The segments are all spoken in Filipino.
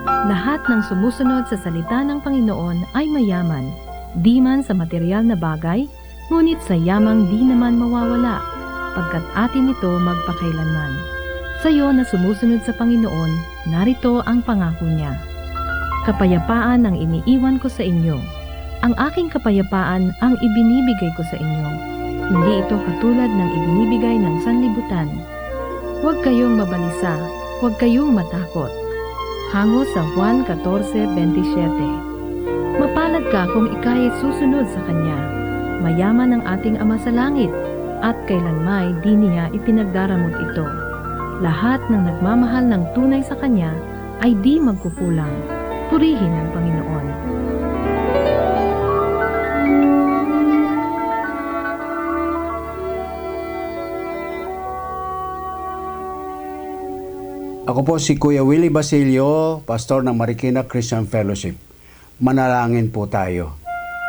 Lahat ng sumusunod sa salita ng Panginoon ay mayaman, di man sa material na bagay, ngunit sa yamang di naman mawawala, pagkat atin ito magpakailanman. Sa iyo na sumusunod sa Panginoon, narito ang pangako niya. Kapayapaan ang iniiwan ko sa inyo. Ang aking kapayapaan ang ibinibigay ko sa inyo. Hindi ito katulad ng ibinibigay ng sanlibutan. Huwag kayong mabalisa, huwag kayong matakot. Hango sa Juan 14:27. Mapalad ka kung ika'y susunod sa Kanya. Mayaman ang ating Ama sa langit, at kailanmay di niya ipinagdaramot ito. Lahat ng nagmamahal ng tunay sa Kanya ay di magkukulang. Purihin ang Panginoon. Ako po si Kuya Willie Basilio, pastor ng Marikina Christian Fellowship. Manalangin po tayo.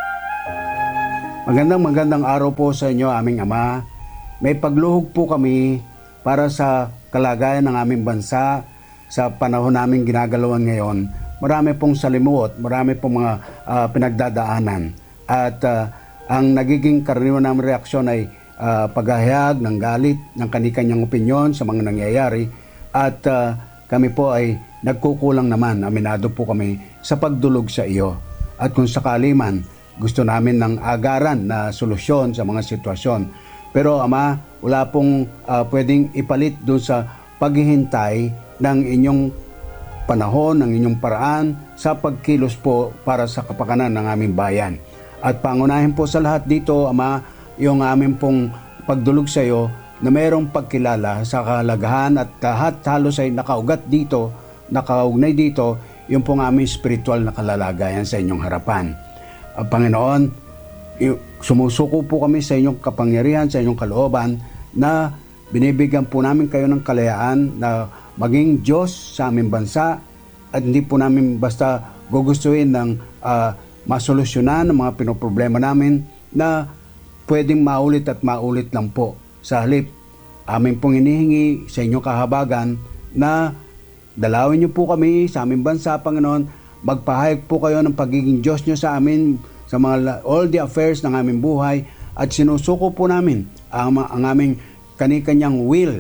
Magandang araw po sa inyo, aming Ama. May pagluhog po kami para sa kalagayan ng aming bansa sa panahon naming ginagalawan ngayon. Marami pong salimuot, marami pong mga pinagdadaanan. At ang nagiging karaniwan naming reaksyon ay paghahayag ng galit, ng kani-kanyang opinyon sa mga nangyayari. At kami po ay nagkukulang naman, aminado po kami sa pagdulog sa iyo. At kung sakali man, gusto namin ng agaran na solusyon sa mga sitwasyon. Pero Ama, wala pong pwedeng ipalit doon sa paghihintay ng inyong panahon, ng inyong paraan sa pagkilos po para sa kapakanan ng aming bayan. At pangunahin po sa lahat dito, Ama, yung aming pong pagdulog sa iyo na mayroong pagkilala sa kahalagahan at lahat halos ay nakaugat dito, nakaugnay dito, yung pong aming spiritual na kalalagayan sa inyong harapan. Panginoon, sumusuko po kami sa inyong kapangyarihan, sa inyong kalooban, na binibigyan po namin kayo ng kalayaan na maging Diyos sa aming bansa at hindi po namin basta gugustuhin ng masolusyonan ng mga pinoproblema namin na pwedeng maulit at maulit lang po. Sa halip, amin pong hinihingi sa inyong kahabagan na dalawin niyo po kami sa aming bansa, Panginoon. Magpahayag po kayo ng pagiging Diyos niyo sa amin, sa mga all the affairs ng aming buhay. At sinusuko po namin ang aming kani-kanyang will.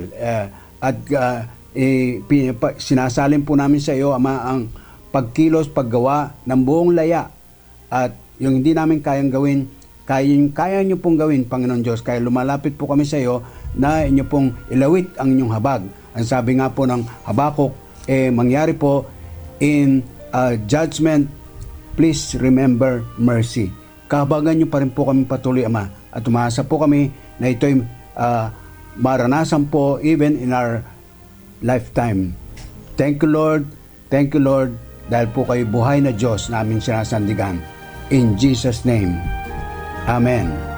Sinasalin po namin sa iyo, Ama, ang pagkilos, paggawa ng buong laya. At yung hindi namin kayang gawin, kaya niyo pong gawin, Panginoon Diyos. Kaya lumalapit po kami sa iyo na inyo pong ilawit ang inyong habag. Ang sabi nga po ng Habakuk, mangyari po in judgment, please remember mercy. Kahabagan niyo pa rin po kami patuloy, Ama. At umasa po kami na ito'y maranasan po even in our lifetime. Thank you, Lord. Thank you, Lord. Dahil po kayo buhay na Diyos na aming sinasandigan. In Jesus' name. Amen.